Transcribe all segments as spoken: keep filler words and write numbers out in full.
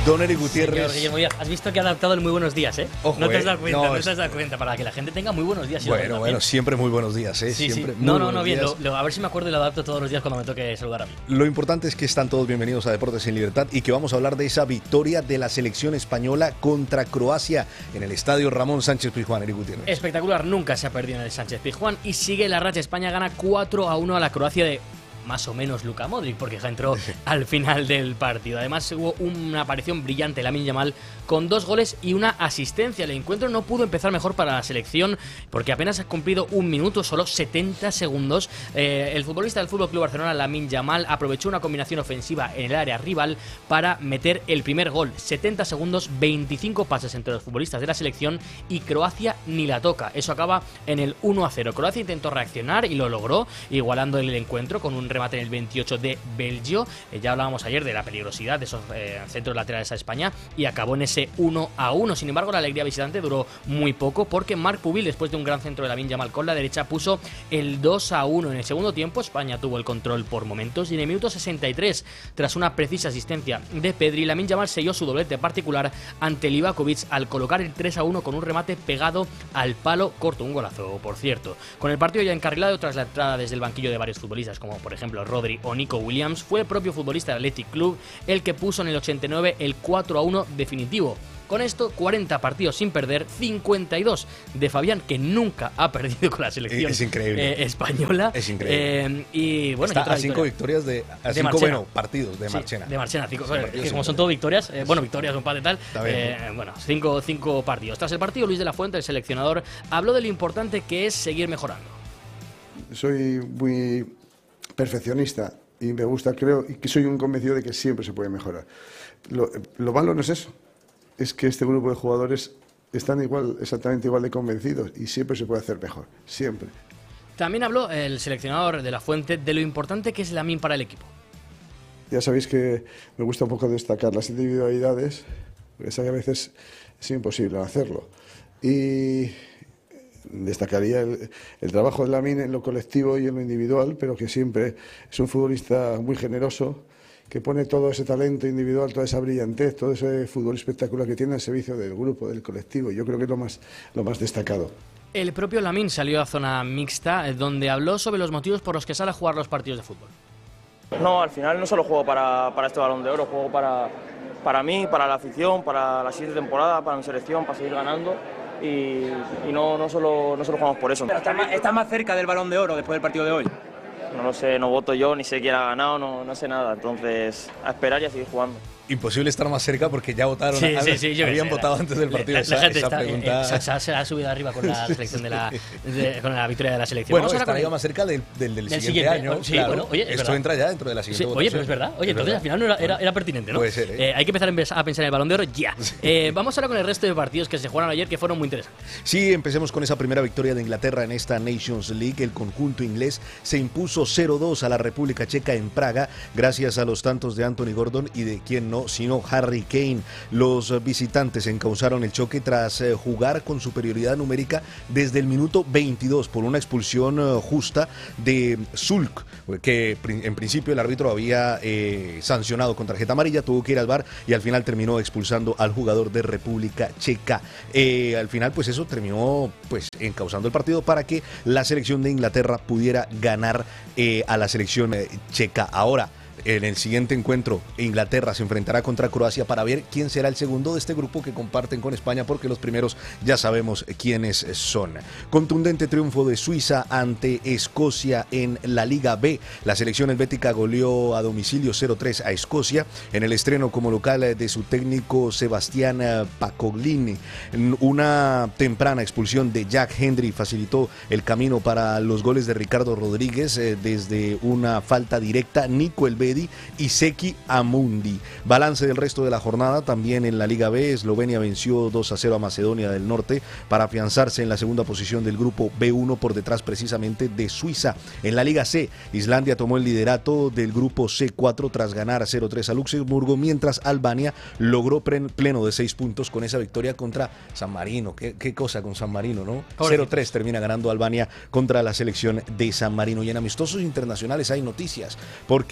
Don Eric Gutiérrez. Señor Guillermo Díaz, has visto que ha adaptado el muy buenos días, ¿eh? Ojo, no te has eh. dado cuenta, No, no, es- te has dado cuenta, para que la gente tenga muy buenos días. y Bueno, lo bueno, siempre muy buenos días, ¿eh? Sí, siempre sí. muy No, no, buenos no, bien. días. Lo, lo- a ver si me acuerdo y lo adapto todos los días cuando me toque saludar a mí. Lo importante es que están todos bienvenidos a Deportes en Libertad y que vamos a hablar de esa victoria de la selección española contra Croacia en el estadio Ramón Sánchez Pizjuán. Eric Gutiérrez. Espectacular, nunca se ha perdido en el Sánchez Pizjuán y sigue la racha. España gana cuatro a uno a la Croacia de más o menos Luka Modric, porque ya entró al final del partido. Además hubo una aparición brillante de Lamine Yamal con dos goles y una asistencia. El encuentro no pudo empezar mejor para la selección porque apenas ha cumplido un minuto, solo setenta segundos. Eh, el futbolista del F C Barcelona, Lamine Yamal, aprovechó una combinación ofensiva en el área rival para meter el primer gol. setenta segundos, veinticinco pases entre los futbolistas de la selección y Croacia ni la toca. Eso acaba en el uno a cero. Croacia intentó reaccionar y lo logró, igualando el encuentro con un remate en el veintiocho de Belgio. Eh, ya hablábamos ayer de la peligrosidad de esos eh, centros laterales a España y acabó en ese uno a uno. Sin embargo, la alegría visitante duró muy poco porque Marc Pubil, después de un gran centro de Lamine Yamal con la derecha, puso el dos a uno. En el segundo tiempo, España tuvo el control por momentos y en el minuto sesenta y tres, tras una precisa asistencia de Pedri, Lamine Yamal selló su doblete particular ante Livakovic al colocar el tres a uno con un remate pegado al palo corto. Un golazo, por cierto. Con el partido ya encarrilado tras la entrada desde el banquillo de varios futbolistas, como por ejemplo Rodri o Nico Williams, fue el propio futbolista del Athletic Club el que puso en el ochenta y nueve el cuatro a uno definitivo. Con esto, cuarenta partidos sin perder, cincuenta y dos de Fabián, que nunca ha perdido con la selección Es increíble. eh, española. Es increíble. Eh, y bueno, Está y otra a cinco victoria. victorias de. A De cinco, Marchena. bueno, partidos de Sí, Marchena. de Marchena, cinco, Sí, joder, partidos que como sin son perder. todo victorias, eh, bueno, victorias, un par de tal, Está bien. eh, bueno, cinco, cinco partidos. Tras el partido, Luis de la Fuente, el seleccionador, habló de lo importante que es seguir mejorando. Soy muy perfeccionista y me gusta, creo, y que soy un convencido de que siempre se puede mejorar. Lo, lo malo no es eso, es que este grupo de jugadores están igual, exactamente igual de convencidos y siempre se puede hacer mejor, siempre. También habló el seleccionador de la Fuente de lo importante que es Lamine para el equipo. Ya sabéis que me gusta un poco destacar las individualidades, porque sé que a veces es imposible hacerlo. Y destacaría el, el trabajo de Lamine en lo colectivo y en lo individual, pero que siempre es un futbolista muy generoso, que pone todo ese talento individual, toda esa brillantez, todo ese fútbol espectacular que tiene al servicio del grupo, del colectivo. Yo creo que es lo más, lo más destacado. El propio Lamine salió a zona mixta, eh, donde habló sobre los motivos por los que sale a jugar los partidos de fútbol. No, al final no solo juego para, para este Balón de Oro, juego para, para mí, para la afición, para la siguiente temporada, para mi selección, para seguir ganando. Y, y no, no, solo, no solo jugamos por eso. ¿Está más, está más cerca del Balón de Oro después del partido de hoy? No lo sé, no voto yo, ni sé quién ha ganado, no, no sé nada. Entonces, a esperar y a seguir jugando. Imposible estar más cerca porque ya votaron. Sí, a- sí, sí, yo qué habían sé, votado la- antes del la- partido. La, esa, la gente esa está, pregunta. eh, eh, se, ha- se ha subido arriba con la selección de la, de- con la victoria de la selección. Bueno, Vamos ahora con estaría el- más cerca del, del, del del siguiente, siguiente. año. Sí, claro. bueno, oye, es Esto verdad. entra ya dentro de la Sí, siguiente oye, pero es votación. verdad. Oye, Es entonces verdad. al final no era, era, era pertinente, ¿no? Puede ser, ¿eh? Eh, hay que empezar a empezar a pensar en el Balón de Oro ya. Eh, vamos ahora con el resto de partidos que se jugaron ayer que fueron muy interesantes. Sí, empecemos con esa primera victoria de Inglaterra en esta Nations League. El conjunto inglés se impuso cero dos a la República Checa en Praga gracias a los tantos de Anthony Gordon y de quien no, sino Harry Kane. Los visitantes encauzaron el choque tras eh, jugar con superioridad numérica desde el minuto veintidós por una expulsión eh, justa de Sulk, que pri- en principio el árbitro había eh, sancionado con tarjeta amarilla, tuvo que ir al V A R y al final terminó expulsando al jugador de República Checa. Eh, al final pues eso terminó pues encauzando el partido para que la selección de Inglaterra pudiera ganar eh, a la selección eh, checa. Ahora, en el siguiente encuentro, Inglaterra se enfrentará contra Croacia para ver quién será el segundo de este grupo que comparten con España, porque los primeros ya sabemos quiénes son. Contundente triunfo de Suiza ante Escocia en la Liga B. La selección helvética goleó a domicilio cero tres a Escocia en el estreno como local de su técnico Sebastián Pacoglini. Una temprana expulsión de Jack Hendry facilitó el camino para los goles de Ricardo Rodríguez eh, desde una falta directa. Nico Elvedi y Seki Amundi. Balance del resto de la jornada también en la Liga B. Eslovenia venció dos a cero a Macedonia del Norte para afianzarse en la segunda posición del grupo B uno por detrás precisamente de Suiza. En la Liga C, Islandia tomó el liderato del grupo C cuatro tras ganar cero tres a Luxemburgo, mientras Albania logró pleno de seis puntos con esa victoria contra San Marino. Qué, qué cosa con San Marino, ¿no? cero tres termina ganando Albania contra la selección de San Marino. Y en amistosos internacionales hay noticias, porque en esa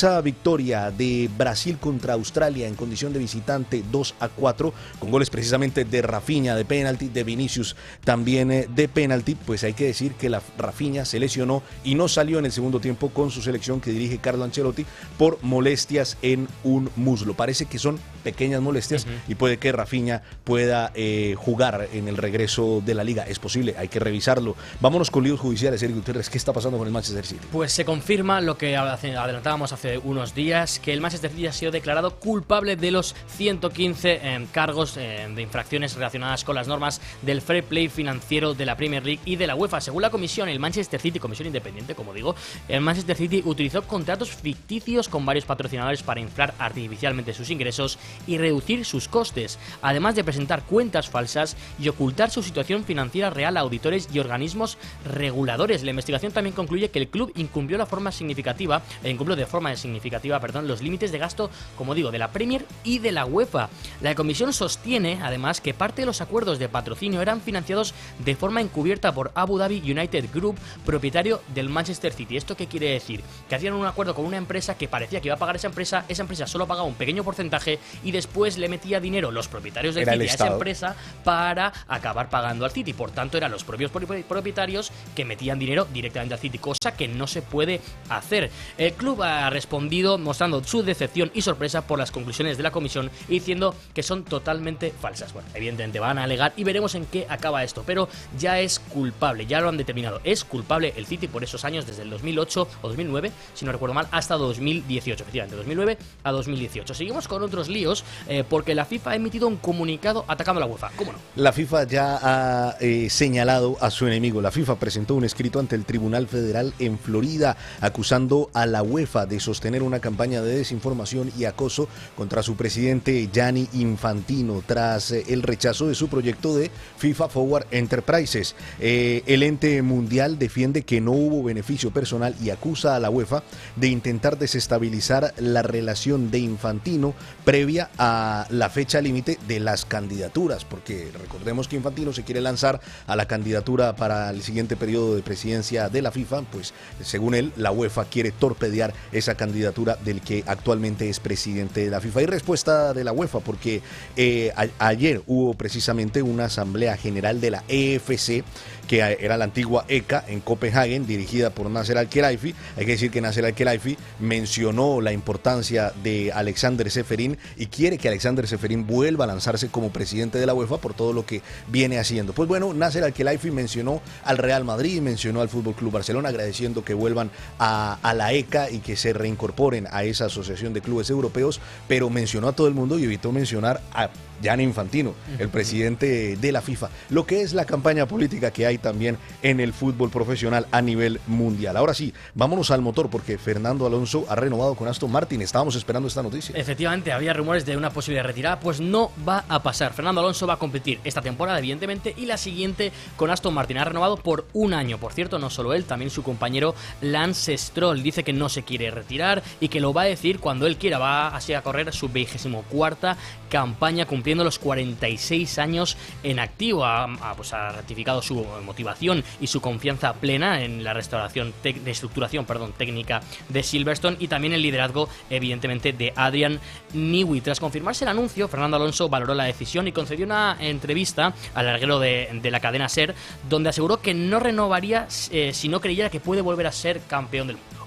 esa victoria de Brasil contra Australia en condición de visitante dos a cuatro, con goles precisamente de Rafinha de penalti, de Vinicius también eh, de penalti, pues hay que decir que la Rafinha se lesionó y no salió en el segundo tiempo con su selección que dirige Carlo Ancelotti por molestias en un muslo. Parece que son pequeñas molestias uh-huh. y puede que Rafinha pueda eh, jugar en el regreso de la liga. Es posible, hay que revisarlo. Vámonos con líos judiciales, Eric Gutiérrez. ¿Qué está pasando con el Manchester City? Pues se confirma lo que adelantábamos hace unos días, que el Manchester City ha sido declarado culpable de los ciento quince eh, cargos eh, de infracciones relacionadas con las normas del fair play financiero de la Premier League y de la UEFA. Según la comisión, el Manchester City, comisión independiente, como digo, el Manchester City utilizó contratos ficticios con varios patrocinadores para inflar artificialmente sus ingresos y reducir sus costes, además de presentar cuentas falsas y ocultar su situación financiera real a auditores y organismos reguladores. La investigación también concluye que el club incumplió la forma significativa, eh, incumplió de forma significativa, perdón, los límites de gasto, como digo, de la Premier y de la UEFA. La comisión sostiene, además, que parte de los acuerdos de patrocinio eran financiados de forma encubierta por Abu Dhabi United Group, propietario del Manchester City. ¿Esto qué quiere decir? Que hacían un acuerdo con una empresa que parecía que iba a pagar esa empresa, esa empresa solo pagaba un pequeño porcentaje y después le metía dinero los propietarios del City a esa empresa para acabar pagando al City. Por tanto, eran los propios propietarios que metían dinero directamente al City, cosa que no se puede hacer. El club ha respondido mostrando su decepción y sorpresa por las conclusiones de la comisión y diciendo que son totalmente falsas. Bueno, evidentemente van a alegar y veremos en qué acaba esto, pero ya es culpable, ya lo han determinado. Es culpable el City por esos años, desde el dos mil ocho o dos mil nueve, si no recuerdo mal, hasta dos mil dieciocho, efectivamente, dos mil nueve a dos mil dieciocho. Seguimos con otros líos, eh, porque la FIFA ha emitido un comunicado atacando a la UEFA. ¿Cómo no? La FIFA ya ha eh, señalado a su enemigo. La FIFA presentó un escrito ante el Tribunal Federal en Florida acusando a la UEFA de sostener una campaña de desinformación y acoso contra su presidente Gianni Infantino tras eh, el rechazo de su proyecto de FIFA Forward Enterprises. Eh, el ente mundial defiende que no hubo beneficio personal y acusa a la UEFA de intentar desestabilizar la relación de Infantino previa a la fecha límite de las candidaturas, porque recordemos que Infantino se quiere lanzar a la candidatura para el siguiente periodo de presidencia de la FIFA, pues según él, la UEFA quiere torpedear esa candidatura del que actualmente es presidente de la FIFA. Y respuesta de la UEFA, porque eh, a, ayer hubo precisamente una asamblea general de la E F C, que era la antigua E C A en Copenhague, dirigida por Nasser Al-Khelaifi. Hay que decir que Nasser Al-Khelaifi mencionó la importancia de Alexander Ceferin y quiere que Alexander Ceferin vuelva a lanzarse como presidente de la UEFA por todo lo que viene haciendo. Pues bueno, Nasser Al-Khelaifi mencionó al Real Madrid, mencionó al Fútbol Club Barcelona, agradeciendo que vuelvan a, a la E C A y que se reincorporen a esa asociación de clubes europeos, pero mencionó a todo el mundo y evitó mencionar a Gianni Infantino, el presidente de la FIFA, lo que es la campaña política que hay también en el fútbol profesional a nivel mundial. Ahora sí, vámonos al motor, porque Fernando Alonso ha renovado con Aston Martin. Estábamos esperando esta noticia. Efectivamente, había rumores de una posible retirada, pues no va a pasar. Fernando Alonso va a competir esta temporada, evidentemente, y la siguiente con Aston Martin. Ha renovado por un año. Por cierto, no solo él, también su compañero Lance Stroll dice que no se quiere retirar y que lo va a decir cuando él quiera. Va así a correr su vigésimo cuarta campaña, cumpliendo los cuarenta y seis años en activo. Ha, ha, pues ha ratificado su motivación y su confianza plena en la restauración de estructuración perdón, técnica de Silverstone y también el liderazgo, evidentemente, de Adrian Newey. Tras confirmarse el anuncio, Fernando Alonso valoró la decisión y concedió una entrevista al larguero de, de la cadena SER, donde aseguró que no renovaría eh, si no creyera que puede volver a ser campeón del mundo.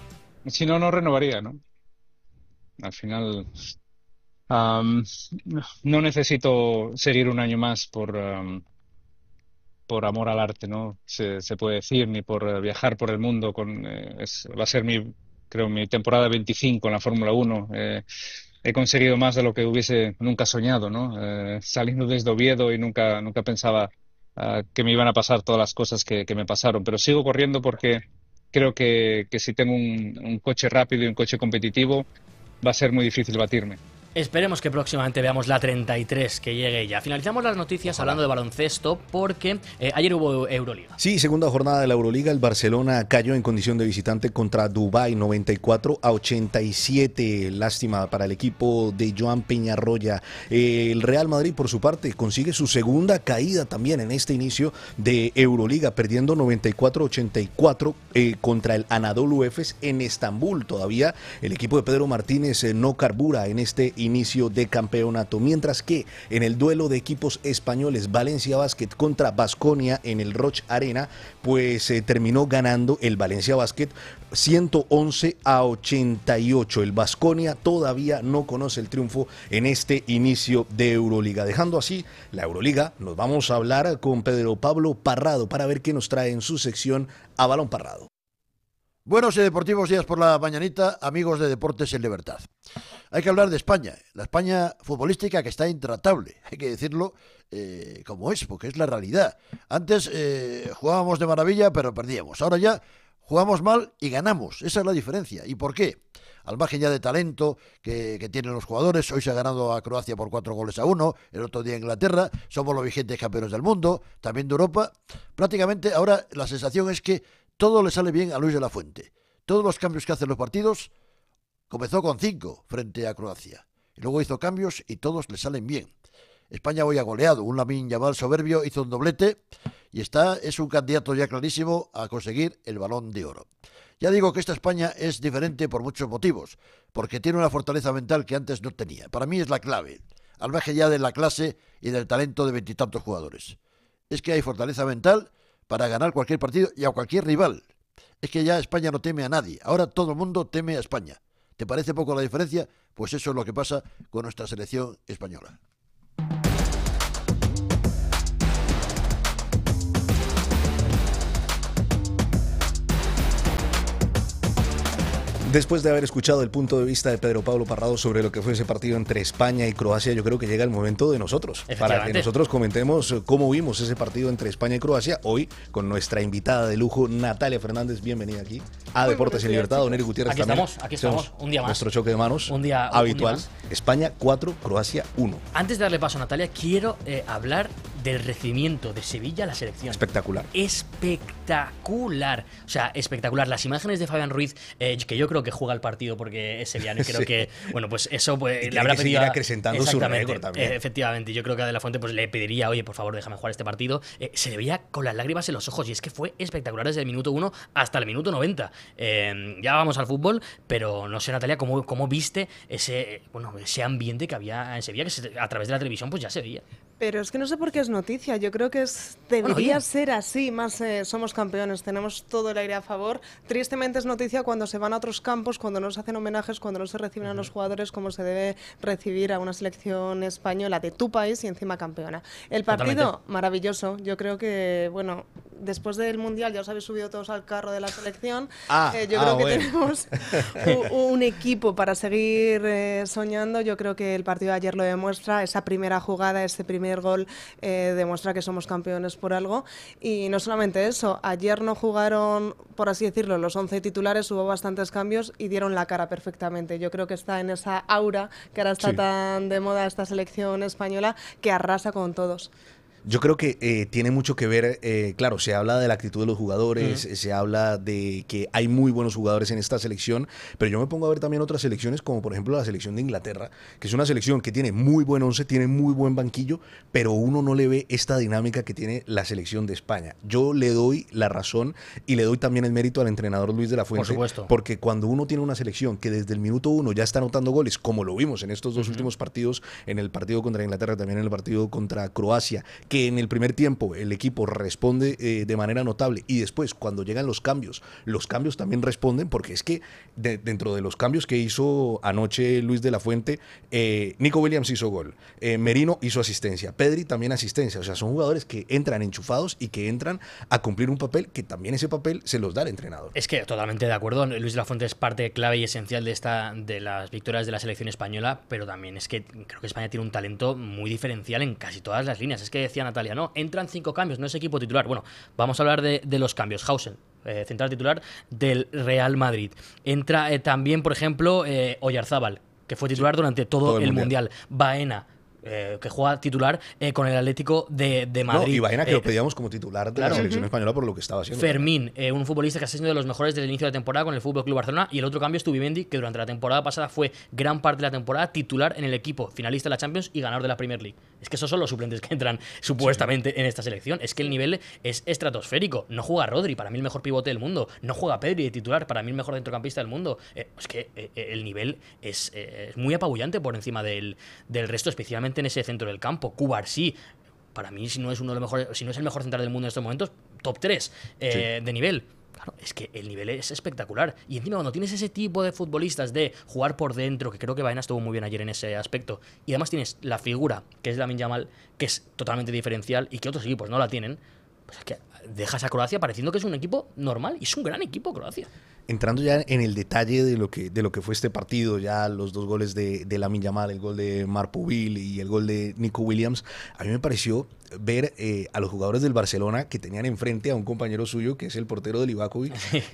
Si no, no renovaría, ¿no? Al final... Um, no necesito seguir un año más por um, por amor al arte, ¿no? Se, se puede decir, ni por uh, viajar por el mundo. Con eh, es, va a ser mi, creo, mi temporada veinticinco en la Fórmula uno. Eh, he conseguido más de lo que hubiese nunca soñado, ¿no? Eh, saliendo desde Oviedo y nunca nunca pensaba uh, que me iban a pasar todas las cosas que, que me pasaron. Pero sigo corriendo porque creo que, que si tengo un, un coche rápido y un coche competitivo, va a ser muy difícil batirme. Esperemos que próximamente veamos la treinta y tres que llegue ya. Finalizamos las noticias Ojalá. hablando de baloncesto porque eh, ayer hubo Euroliga. Sí, segunda jornada de la Euroliga. El Barcelona cayó en condición de visitante contra Dubái, noventa y cuatro a ochenta y siete. Lástima para el equipo de Joan Peñarroya. Eh, el Real Madrid, por su parte, consigue su segunda caída también en este inicio de Euroliga, perdiendo noventa y cuatro a ochenta y cuatro eh, contra el Anadolu Efes en Estambul. Todavía el equipo de Pedro Martínez eh, no carbura en este inicio de campeonato, mientras que en el duelo de equipos españoles, Valencia Basket contra Baskonia en el Roig Arena, pues eh, terminó ganando el Valencia Basket ciento once a ochenta y ocho. El Baskonia todavía no conoce el triunfo en este inicio de Euroliga. Dejando así la Euroliga, nos vamos a hablar con Pedro Pablo Parrado para ver qué nos trae en su sección A Balón Parrado. Buenos y deportivos días por la mañanita, amigos de Deportes en Libertad. Hay que hablar de España, la España futbolística que está intratable, hay que decirlo eh, como es, porque es la realidad. Antes eh, jugábamos de maravilla, pero perdíamos. Ahora ya jugamos mal y ganamos, esa es la diferencia. ¿Y por qué? Al margen ya de talento que, que tienen los jugadores, hoy se ha ganado a Croacia por cuatro goles a uno, el otro día a Inglaterra, somos los vigentes campeones del mundo, también de Europa. Prácticamente ahora la sensación es que todo le sale bien a Luis de la Fuente. Todos los cambios que hacen los partidos, comenzó con cinco frente a Croacia. Y luego hizo cambios y todos le salen bien. España hoy ha goleado. Un Lamine Yamal soberbio hizo un doblete y está, es un candidato ya clarísimo a conseguir el Balón de Oro. Ya digo que esta España es diferente por muchos motivos, porque tiene una fortaleza mental que antes no tenía. Para mí es la clave, al margen ya de la clase y del talento de veintitantos jugadores. Es que hay fortaleza mental para ganar cualquier partido y a cualquier rival. Es que ya España no teme a nadie. Ahora todo el mundo teme a España. ¿Te parece poco la diferencia? Pues eso es lo que pasa con nuestra selección española. Después de haber escuchado el punto de vista de Pedro Pablo Parrado sobre lo que fue ese partido entre España y Croacia, yo creo que llega el momento de nosotros, para que nosotros comentemos cómo vimos ese partido entre España y Croacia, hoy con nuestra invitada de lujo, Natalia Fernández. Bienvenida aquí a Muy Deportes en Libertad. Don Eric Gutiérrez aquí también. Estamos, aquí estamos, un día más. Nuestro choque de manos un día, habitual. Un día España cuatro, Croacia uno. Antes de darle paso a Natalia, quiero eh, hablar del recibimiento de Sevilla a la selección. Espectacular. Espectacular. O sea, espectacular. Las imágenes de Fabián Ruiz, eh, que yo creo que juega el partido porque es sevillano y creo sí. que, bueno, pues eso pues, le habrá que pedido. acrecentando su récord también. Eh, efectivamente, yo creo que a De La Fuente pues, le pediría, oye, por favor, déjame jugar este partido. Eh, se le veía con las lágrimas en los ojos y es que fue espectacular desde el minuto uno hasta el minuto noventa. Eh, ya vamos al fútbol, pero no sé, Natalia, ¿cómo, cómo viste ese, bueno, ese ambiente que había en Sevilla, que se, a través de la televisión pues ya se veía? Pero es que no sé por qué es noticia, yo creo que es, debería bueno, ser así, más eh, somos campeones, tenemos todo el aire a favor. Tristemente es noticia cuando se van a otros campos, cuando no se hacen homenajes, cuando no se reciben a los jugadores como se debe recibir a una selección española de tu país y encima campeona. El partido, Totalmente. maravilloso, yo creo que, bueno, después del Mundial ya os habéis subido todos al carro de la selección, ah, eh, yo ah, creo que bueno. tenemos un, un equipo para seguir eh, soñando, yo creo que el partido de ayer lo demuestra, esa primera jugada, ese primer gol eh, demuestra que somos campeones por algo y no solamente eso, ayer no jugaron, por así decirlo, los once titulares, hubo bastantes cambios y dieron la cara perfectamente. Yo creo que está en esa aura que ahora está sí. tan de moda esta selección española que arrasa con todos. Yo creo que eh, tiene mucho que ver, eh, claro, se habla de la actitud de los jugadores, uh-huh. se habla de que hay muy buenos jugadores en esta selección, pero yo me pongo a ver también otras selecciones, como por ejemplo la selección de Inglaterra, que es una selección que tiene muy buen once, tiene muy buen banquillo, pero uno no le ve esta dinámica que tiene la selección de España. Yo le doy la razón y le doy también el mérito al entrenador Luis de la Fuente, por supuesto. Porque cuando uno tiene una selección que desde el minuto uno ya está anotando goles, como lo vimos en estos dos uh-huh. últimos partidos, en el partido contra Inglaterra, también en el partido contra Croacia, que en el primer tiempo el equipo responde eh, de manera notable y después cuando llegan los cambios, los cambios también responden, porque es que de, dentro de los cambios que hizo anoche Luis de la Fuente, eh, Nico Williams hizo gol, eh, Merino hizo asistencia, Pedri también asistencia, o sea, son jugadores que entran enchufados y que entran a cumplir un papel que también ese papel se los da el entrenador. Es que totalmente de acuerdo, Luis de la Fuente es parte clave y esencial de, esta, de las victorias de la selección española, pero también es que creo que España tiene un talento muy diferencial en casi todas las líneas. Es que decía Natalia, no, entran cinco cambios, no es equipo titular. Bueno, vamos a hablar de, de los cambios. Hausen, eh, central titular del Real Madrid. Entra eh, también, por ejemplo, eh, Oyarzábal, que fue titular durante todo, Todo el el Mundial. Mundial. Baena, eh, que juega titular eh, con el Atlético de, de Madrid. No, y Baena que Eh, lo pedíamos como titular de claro. la selección española por lo que estaba haciendo. Fermín, eh, un futbolista que ha sido uno de los mejores desde el inicio de la temporada con el F C Barcelona, y el otro cambio es Zubimendi, que durante la temporada pasada fue gran parte de la temporada titular en el equipo, finalista de la Champions y ganador de la Premier League. Es que esos son los suplentes que entran supuestamente sí. en esta selección. Es que el nivel es estratosférico. No juega Rodri, para mí el mejor pivote del mundo. No juega Pedri de titular, para mí el mejor centrocampista del mundo. Eh, es que eh, el nivel es, eh, es muy apabullante por encima del, del resto, especialmente en ese centro del campo. Cubarsí, para mí, si no es uno de los mejores, si no es el mejor central del mundo en estos momentos, top tres eh, sí. de nivel. Claro, es que el nivel es espectacular. Y encima, cuando tienes ese tipo de futbolistas de jugar por dentro, que creo que Baena estuvo muy bien ayer en ese aspecto, y además tienes la figura, que es Lamine Yamal, que es totalmente diferencial y que otros equipos no la tienen, pues es que dejas a Croacia pareciendo que es un equipo normal, y es un gran equipo Croacia. Entrando ya en el detalle de lo que, de lo que fue este partido, ya los dos goles de, de Lamine Yamal, el gol de Marpuvil y el gol de Nico Williams, a mí me pareció ver eh, a los jugadores del Barcelona que tenían enfrente a un compañero suyo, que es el portero de Livakovic,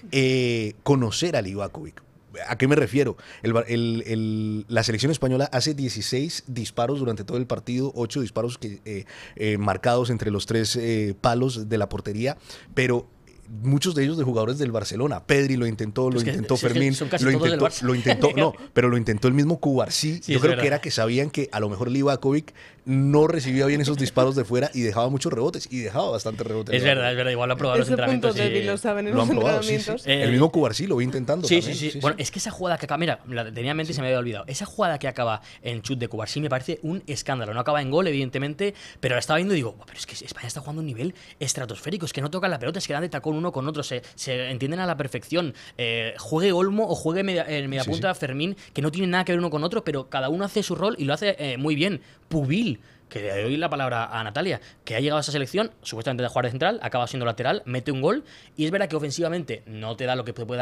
eh, conocer a Livakovic. ¿A qué me refiero? El, el, el, la selección española hace dieciséis disparos durante todo el partido, ocho disparos que, eh, eh, marcados entre los tres eh, palos de la portería, pero muchos de ellos de jugadores del Barcelona. Pedri lo intentó, lo es que, intentó es que Fermín, lo intentó, lo intentó, no, pero lo intentó el mismo Cubarsí. Sí, Yo creo verdad. que era que sabían que a lo mejor Livakovic no recibía bien esos disparos de fuera y dejaba muchos rebotes, y dejaba bastantes rebotes. Es verdad, es verdad, igual lo han probado en los Ese punto entrenamientos. débil y... lo saben en Lo los han probado, sí, sí. entrenamientos. Eh, El mismo Cubarsí lo vi intentando Sí, también. sí, sí, sí. Bueno, es que esa jugada que acaba, mira, la tenía en mente y se me había olvidado. Esa jugada que acaba en chut de Cubarsí me parece un escándalo. No acaba en gol, evidentemente, pero la estaba viendo y digo, pero es que España está jugando a un nivel estratosférico. Es que no tocan la pelota, es que dan de tacón uno con otro, se, se entienden a la perfección. Eh, juegue Olmo o juegue media, en media Sí, punta sí. Fermín, que no tienen nada que ver uno con otro, pero cada uno hace su rol y lo hace eh, muy bien. Pubil, que le doy la palabra a Natalia, que ha llegado a esa selección, supuestamente de jugar de central, acaba siendo lateral, mete un gol, y es verdad que ofensivamente no te da lo que puede